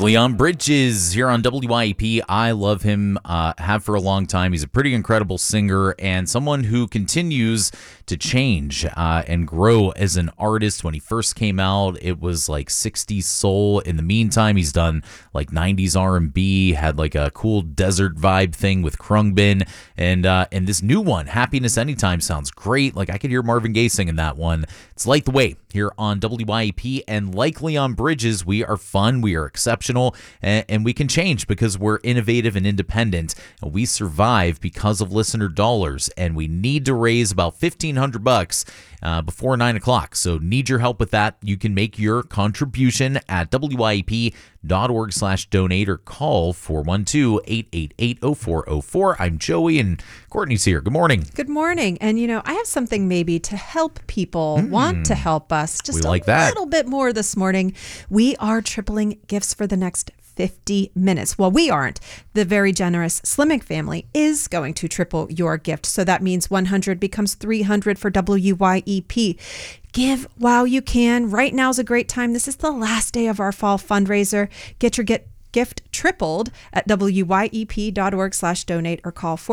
Leon Bridges here on WYEP. I love him, have for a long time. He's a pretty incredible singer and someone who continues to change and grow as an artist. When he first came out, it was like 60s soul. In the meantime, he's done like 90s R&B, had like a cool desert vibe thing with Khruangbin, and this new one, Happiness Anytime, sounds great. Like I could hear Marvin Gaye singing that one. It's Light the Way here on WYEP, and like Leon Bridges, we are fun, we are exceptional, and we can change because we're innovative and independent, and we survive because of listener dollars, and we need to raise about $1,500 before 9 o'clock. So need your help with that. You can make your contribution at wyep.org/donate or call 412-888-0404. I'm Joey and Courtney's here. Good morning. Good morning. And I have something maybe to help people want to help us just little bit more this morning. We are tripling gifts for the next 50 minutes. Well, we aren't. The very generous Slimming family is going to triple your gift. So that means 100 becomes 300 for WYEP. Give while you can. Right now is a great time. This is the last day of our fall fundraiser. Get your gift tripled at wyep.org/donate or call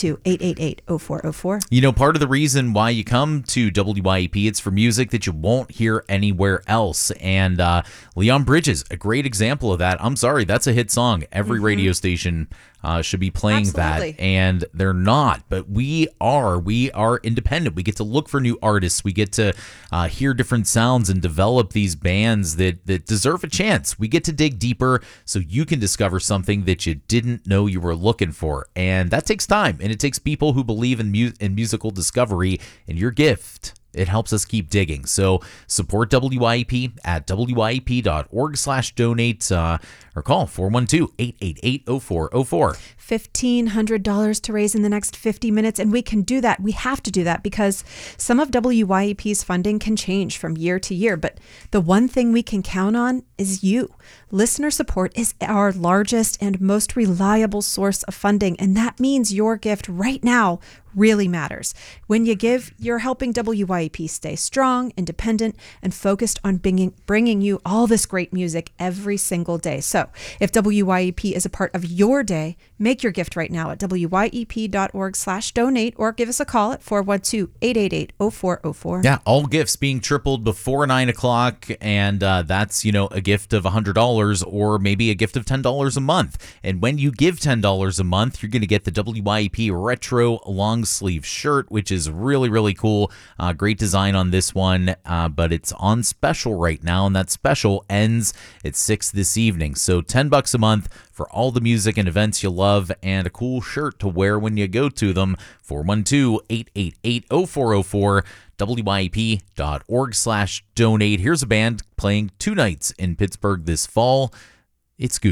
412-888-0404. Part of the reason why you come to WYEP, it's for music that you won't hear anywhere else. And Leon Bridges, a great example of that. I'm sorry, that's a hit song. Every radio station should be playing that, and they're not. But we are independent. We get to look for new artists. We get to hear different sounds and develop these bands that deserve a chance. We get to dig deeper so you can discover something that you didn't know you were looking for, and that takes time, and it takes people who believe in musical discovery. And your gift, it helps us keep digging. So support WYEP at wyep.org/donate or call 412-888-0404. $1,500 to raise in the next 50 minutes. And we can do that. We have to do that because some of WYEP's funding can change from year to year. But the one thing we can count on is you. Listener support is our largest and most reliable source of funding. And that means your gift right now really matters. When you give, you're helping WYEP stay strong, independent, and focused on bringing you all this great music every single day. So if WYEP is a part of your day, make your gift right now at wyep.org/donate or give us a call at 412-888-0404. Yeah, all gifts being tripled before 9 o'clock, and that's, a gift of $100 or maybe a gift of $10 a month. And when you give $10 a month, you're going to get the WYEP Retro Long Sleeve shirt, which is really, really cool. Great design on this one, but it's on special right now, and that special ends at 6 this evening. So $10 a month for all the music and events you love, and a cool shirt to wear when you go to them. 412-888-0404, wyep.org/donate. Here's a band playing 2 nights in Pittsburgh this fall. It's Goose.